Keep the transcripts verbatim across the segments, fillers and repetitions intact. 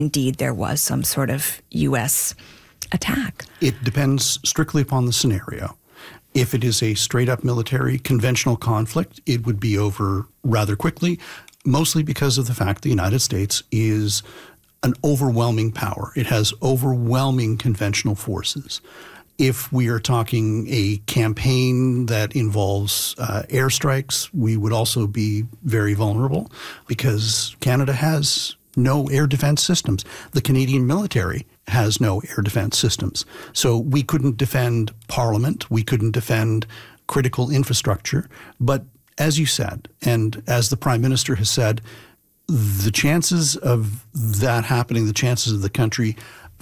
indeed there was some sort of U S attack? It depends strictly upon the scenario. If it is a straight-up military conventional conflict, it would be over rather quickly, mostly because of the fact the United States is an overwhelming power. It has overwhelming conventional forces. If we are talking a campaign that involves uh, airstrikes, we would also be very vulnerable because Canada has no air defense systems. The Canadian military has no air defense systems. So we couldn't defend Parliament. We couldn't defend critical infrastructure. But as you said, and as the Prime Minister has said, the chances of that happening, the chances of the country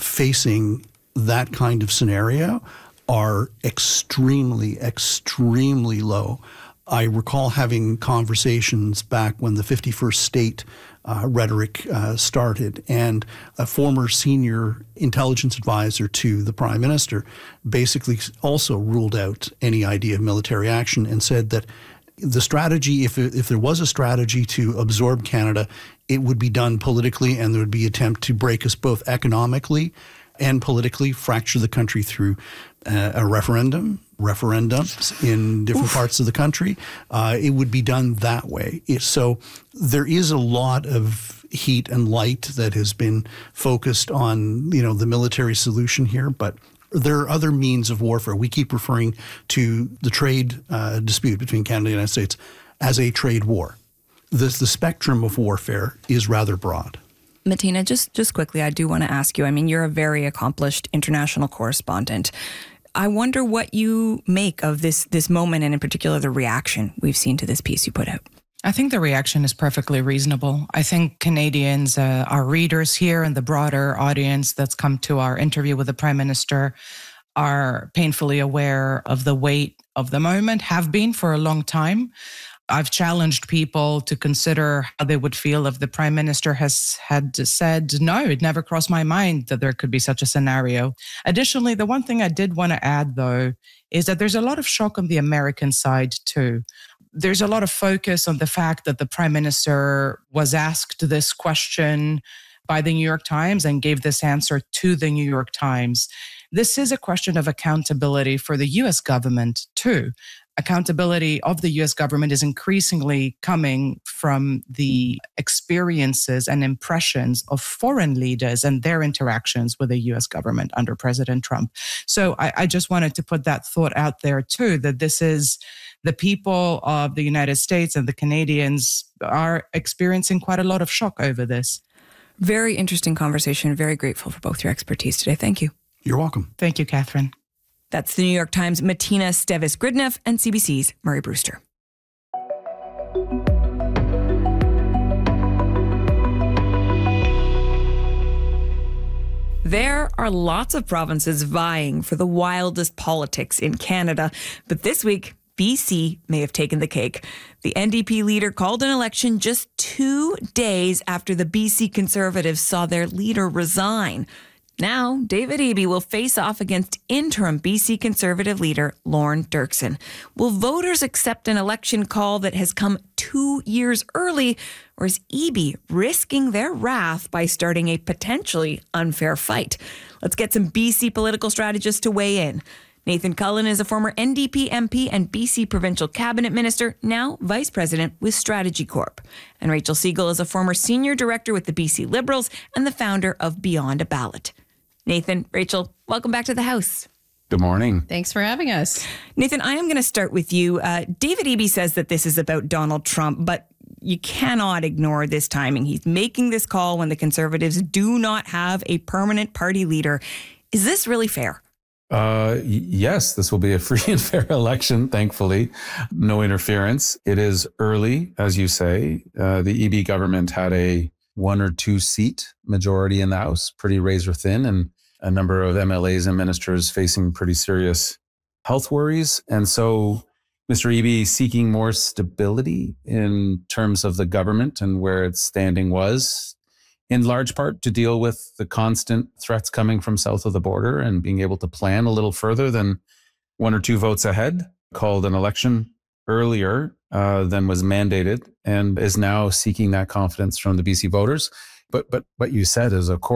facing that kind of scenario are extremely, extremely low. I recall having conversations back when the fifty-first state uh, rhetoric uh, started, and a former senior intelligence advisor to the Prime Minister basically also ruled out any idea of military action and said that the strategy, if if there was a strategy to absorb Canada, it would be done politically, and there would be an attempt to break us both economically and politically, fracture the country through uh, a referendum, referendums in different Oof. parts of the country. Uh, it would be done that way. It, so there is a lot of heat and light that has been focused on, you know, the military solution here, but there are other means of warfare. We keep referring to the trade uh, dispute between Canada and the United States as a trade war. The, the spectrum of warfare is rather broad. Martina, just, just quickly, I do want to ask you, I mean, you're a very accomplished international correspondent. I wonder what you make of this this moment, and in particular the reaction we've seen to this piece you put out. I think the reaction is perfectly reasonable. I think Canadians, uh, our readers here and the broader audience that's come to our interview with the Prime Minister are painfully aware of the weight of the moment, have been for a long time. I've challenged people to consider how they would feel if the Prime Minister has had said, no, it never crossed my mind that there could be such a scenario. Additionally, the one thing I did want to add, though, is that there's a lot of shock on the American side, too. There's a lot of focus on the fact that the Prime Minister was asked this question by the New York Times and gave this answer to the New York Times. This is a question of accountability for the U S government, too. Accountability of the U S government is increasingly coming from the experiences and impressions of foreign leaders and their interactions with the U S government under President Trump. So I, I just wanted to put that thought out there too, that this is the people of the United States and the Canadians are experiencing quite a lot of shock over this. Very interesting conversation. Very grateful for both your expertise today. Thank you. You're welcome. Thank you, Catherine. That's the New York Times' Martina Stevis-Gridneff and C B C's Murray Brewster. There are lots of provinces vying for the wildest politics in Canada, but this week, B C may have taken the cake. The N D P leader called an election just two days after the B C Conservatives saw their leader resign. Now, David Eby will face off against interim B C Conservative leader Lorne Dirksen. Will voters accept an election call that has come two years early, or is Eby risking their wrath by starting a potentially unfair fight? Let's get some B C political strategists to weigh in. Nathan Cullen is a former N D P M P and B C provincial cabinet minister, now vice president with Strategy Corp. And Rachel Siegel is a former senior director with the B C Liberals and the founder of Beyond a Ballot. Nathan, Rachel, welcome back to the House. Good morning. Thanks for having us. Nathan, I am going to start with you. Uh, David Eby says that this is about Donald Trump, but you cannot ignore this timing. He's making this call when the Conservatives do not have a permanent party leader. Is this really fair? Uh, y- yes, this will be a free and fair election, thankfully. No interference. It is early, as you say. Uh, the Eby government had a one or two seat majority in the House, pretty razor thin, and a number of M L As and ministers facing pretty serious health worries. And so Mister Eby seeking more stability in terms of the government and where its standing was, in large part to deal with the constant threats coming from south of the border and being able to plan a little further than one or two votes ahead, called an election earlier uh, than was mandated, and is now seeking that confidence from the B C voters. But but what you said is, of course,